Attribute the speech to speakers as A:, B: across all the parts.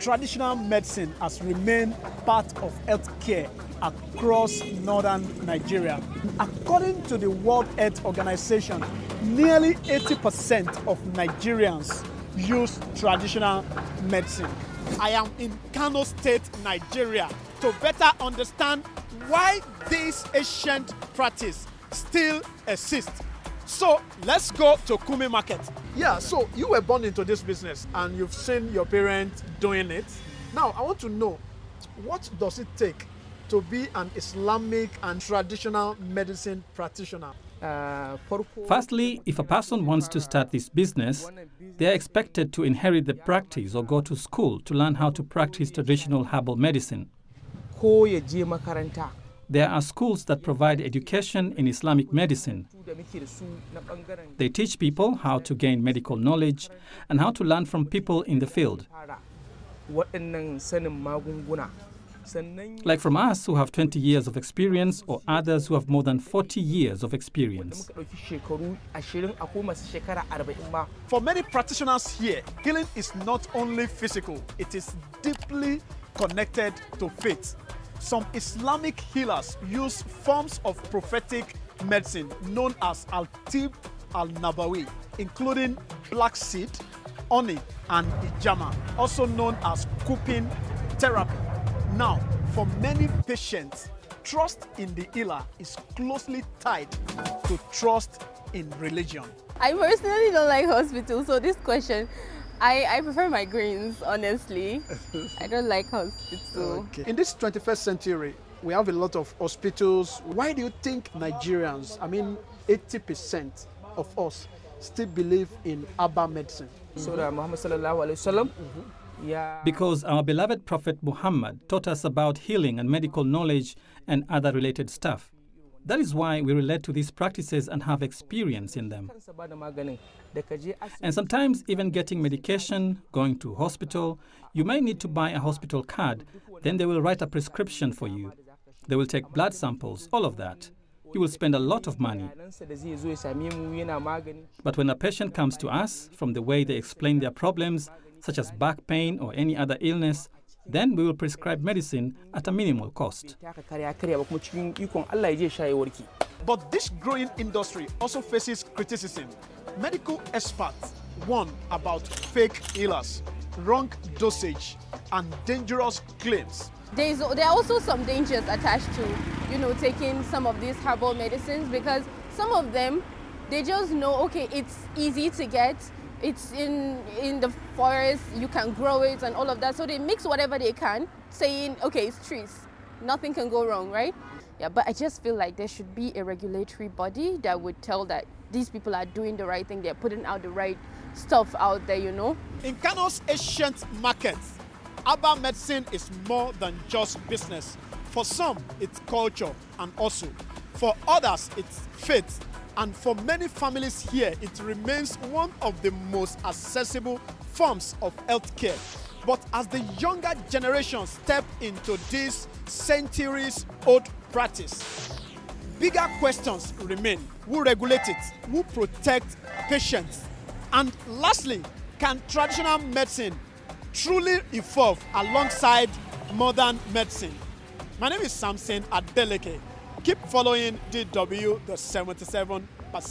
A: traditional medicine has remained part of healthcare across northern Nigeria. According to the World Health Organization, nearly 80% of Nigerians use traditional medicine. I am in Kano State, Nigeria, to better understand why this ancient practice still exists. So let's go to Kumi Market. Yeah, so you were born into this business and you've seen your parents doing it. Now, I want to know, what does it take to be an Islamic and traditional medicine practitioner?
B: Firstly, if a person wants to start this business, they are expected to inherit the practice or go to school to learn how to practice traditional herbal medicine. There are schools that provide education in Islamic medicine. They teach people how to gain medical knowledge and how to learn from people in the field. Like from us who have 20 years of experience or others who have more than 40 years of experience.
A: For many practitioners here, healing is not only physical, it is deeply connected to faith. Some Islamic healers use forms of prophetic medicine known as Al-Tib Al-Nabawi, including black seed, honey, and ijama, also known as cupping therapy. Now, for many patients, trust in the healer is closely tied to trust in religion.
C: I personally don't like hospitals, so this question, I prefer migraines, honestly. I don't like hospitals.
A: Okay. In this 21st century, we have a lot of hospitals. Why do you think Nigerians, 80% of us, still believe in herbal medicine?
B: Because our beloved Prophet Muhammad taught us about healing and medical knowledge and other related stuff. That is why we relate to these practices and have experience in them. And sometimes even getting medication, going to hospital, you may need to buy a hospital card, then they will write a prescription for you. They will take blood samples, all of that. You will spend a lot of money. But when a patient comes to us, from the way they explain their problems, such as back pain or any other illness, then we will prescribe medicine at a minimal cost.
A: But this growing industry also faces criticism. Medical experts warn about fake healers, wrong dosage, and dangerous claims.
C: There are also some dangers attached to, taking some of these herbal medicines, because some of them, they just know, okay, it's easy to get, it's in the forest, you can grow it and all of that. So they mix whatever they can, saying, okay, it's trees. Nothing can go wrong, right? Yeah, but I just feel like there should be a regulatory body that would tell that these people are doing the right thing, they're putting out the right stuff out there,
A: In Kano's ancient markets, herbal medicine is more than just business. For some, it's culture and also. For others, it's faith. And for many families here, it remains one of the most accessible forms of healthcare. But as the younger generation step into this centuries-old practice, bigger questions remain. Who regulate it? Who protect patients? And lastly, can traditional medicine truly evolve alongside modern medicine? My name is Samson Adeleke. Keep following DW, the 77%.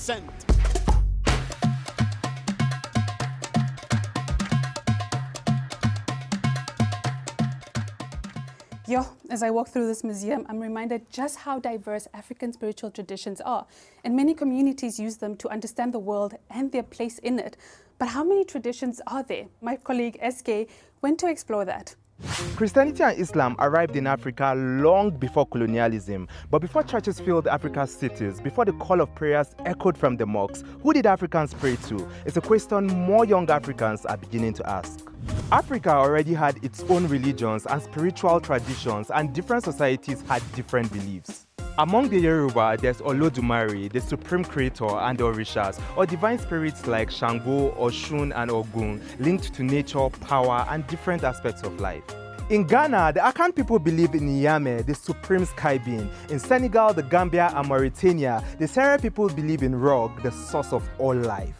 D: As I walk through this museum, I'm reminded just how diverse African spiritual traditions are, and many communities use them to understand the world and their place in it. But how many traditions are there? My colleague SK went to explore that.
E: Christianity and Islam arrived in Africa long before colonialism. But before churches filled Africa's cities, before the call of prayers echoed from the mosques, who did Africans pray to? It's a question more young Africans are beginning to ask. Africa already had its own religions and spiritual traditions, and different societies had different beliefs. Among the Yoruba, there's Olodumare, the supreme creator, and the Orishas, or divine spirits like Shango, Oshun, and Ogun, linked to nature, power, and different aspects of life. In Ghana, the Akan people believe in Nyame, the supreme sky being. In Senegal, the Gambia, and Mauritania, the Sere people believe in Rog, the source of all life.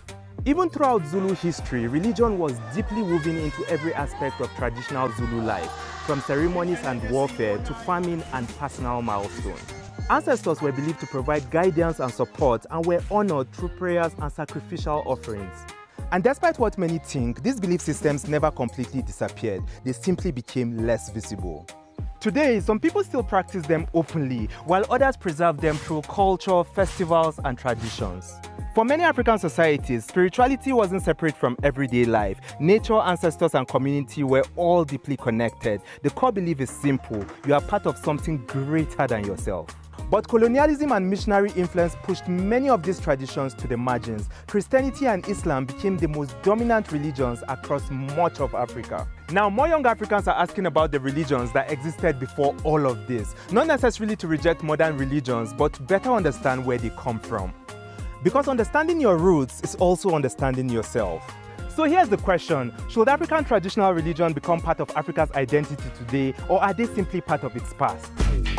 E: Even throughout Zulu history, religion was deeply woven into every aspect of traditional Zulu life, from ceremonies and warfare to farming and personal milestones. Ancestors were believed to provide guidance and support and were honored through prayers and sacrificial offerings. And despite what many think, these belief systems never completely disappeared. They simply became less visible. Today, some people still practice them openly, while others preserve them through culture, festivals, and traditions. For many African societies, spirituality wasn't separate from everyday life. Nature, ancestors, and community were all deeply connected. The core belief is simple: you are part of something greater than yourself. But colonialism and missionary influence pushed many of these traditions to the margins. Christianity and Islam became the most dominant religions across much of Africa. Now, more young Africans are asking about the religions that existed before all of this, not necessarily to reject modern religions, but to better understand where they come from. Because understanding your roots is also understanding yourself. So here's the question: should African traditional religion become part of Africa's identity today, or are they simply part of its past?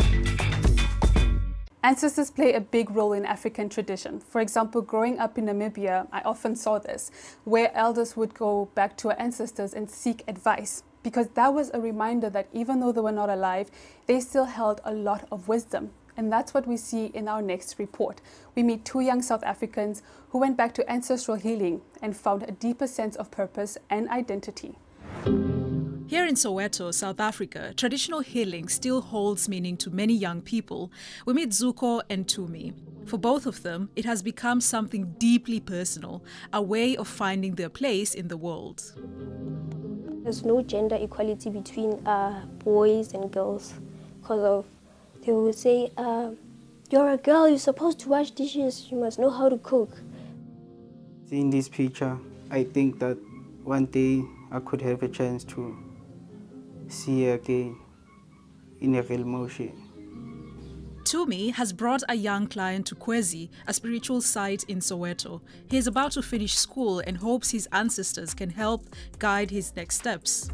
D: Ancestors play a big role in African tradition. For example, growing up in Namibia, I often saw this, where elders would go back to our ancestors and seek advice, because that was a reminder that even though they were not alive, they still held a lot of wisdom. And that's what we see in our next report. We meet two young South Africans who went back to ancestral healing and found a deeper sense of purpose and identity.
F: Here in Soweto, South Africa, traditional healing still holds meaning to many young people. We meet Zuko and Tumi. For both of them, it has become something deeply personal, a way of finding their place in the world.
G: There's no gender equality between boys and girls, because they will say, you're a girl, you're supposed to wash dishes, you must know how to cook.
H: Seeing this picture, I think that one day I could have a chance to see her again in a real motion.
F: Tumi has brought a young client to Kwezi, a spiritual site in Soweto. He is about to finish school and hopes his ancestors can help guide his next steps.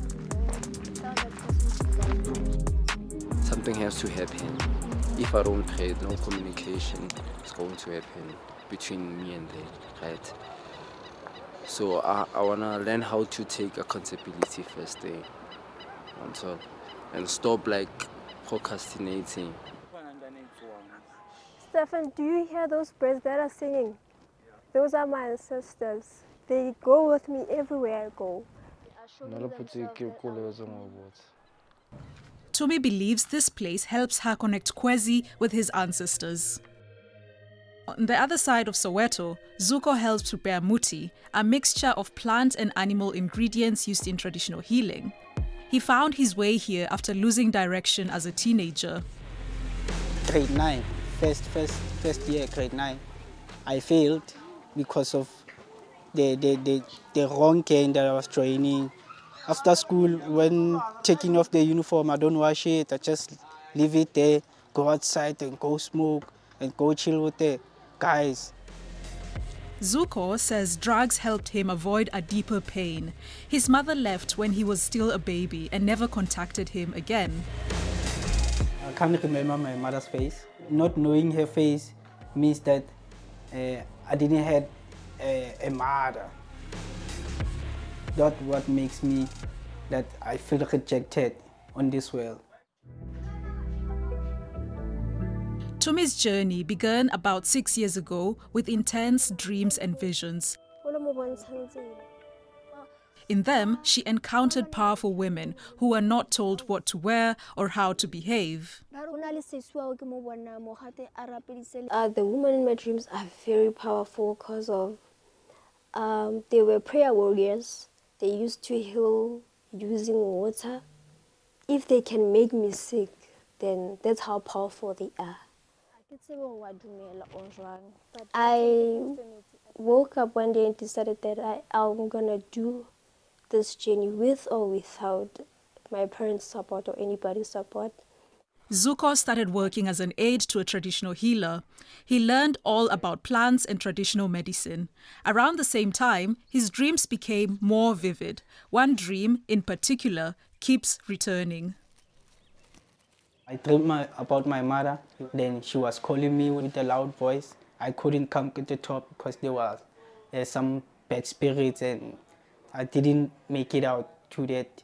I: Something has to happen. If I don't pray, no communication is going to happen between me and them, right? So I want to learn how to take accountability first day on top and stop like procrastinating.
G: Stefan, do you hear those birds that are singing? Those are my ancestors. They go with me everywhere I go.
F: Tumi believes this place helps her connect Kwezi with his ancestors. On the other side of Soweto, Zuko helps prepare muti, a mixture of plant and animal ingredients used in traditional healing. He found his way here after losing direction as a teenager.
H: Grade 9, first year, grade 9. I failed because of the wrong cane that I was training. After school, when taking off the uniform, I don't wash it. I just leave it there, go outside and go smoke and go chill with the guys.
F: Zuko says drugs helped him avoid a deeper pain. His mother left when he was still a baby and never contacted him again.
H: I can't remember my mother's face. Not knowing her face means that I didn't have a mother. That's what makes me that I feel rejected on this world.
F: Tumi's journey began about 6 years ago with intense dreams and visions. In them, she encountered powerful women who were not told what to wear or how to behave.
G: The women in my dreams are very powerful because of they were prayer warriors. They used to heal using water. If they can make me sick, then that's how powerful they are. I woke up one day and decided that I'm going to do this journey with or without my parents' support or anybody's support.
F: Zuko started working as an aide to a traditional healer. He learned all about plants and traditional medicine. Around the same time, his dreams became more vivid. One dream, in particular, keeps returning.
H: I dreamed about my mother. Then she was calling me with a loud voice. I couldn't come to the top because there was some bad spirits, and I didn't make it out to that